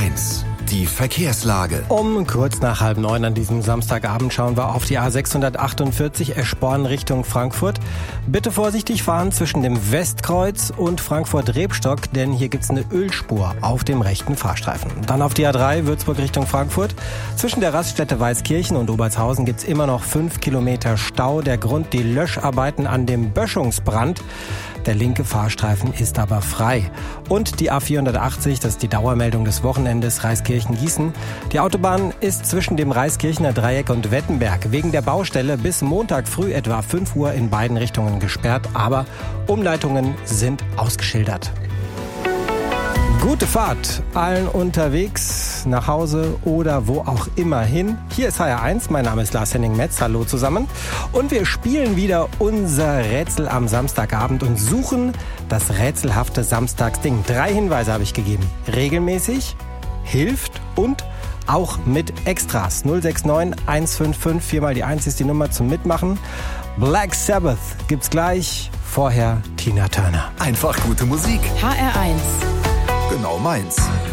HR1, die Verkehrslage. Um kurz nach 8:30 an diesem Samstagabend schauen wir auf die A648 Eschborn Richtung Frankfurt. Bitte vorsichtig fahren zwischen dem Westkreuz und Frankfurt-Rebstock, denn hier gibt's eine Ölspur auf dem rechten Fahrstreifen. Dann auf die A3 Würzburg Richtung Frankfurt. Zwischen der Raststätte Weißkirchen und Obertshausen gibt's immer noch 5 Kilometer Stau. Der Grund: die Löscharbeiten an dem Böschungsbrand. Der linke Fahrstreifen ist aber frei. Und die A480, das ist die Dauermeldung des Wochenendes, Reiskirchen-Gießen. Die Autobahn ist zwischen dem Reiskirchener Dreieck und Wettenberg wegen der Baustelle bis Montag früh etwa 5 Uhr in beiden Richtungen gesperrt, aber Umleitungen sind ausgeschildert. Gute Fahrt allen unterwegs, nach Hause oder wo auch immer hin. Hier ist HR1, mein Name ist Lars-Henning Metz, hallo zusammen. Und wir spielen wieder unser Rätsel am Samstagabend und suchen das rätselhafte Samstagsding. 3 Hinweise habe ich gegeben. Regelmäßig, hilft und auch mit Extras. 069 155, 4 mal die 1 ist die Nummer zum Mitmachen. Black Sabbath gibt's gleich, vorher Tina Turner. Einfach gute Musik. HR1. Genau meins.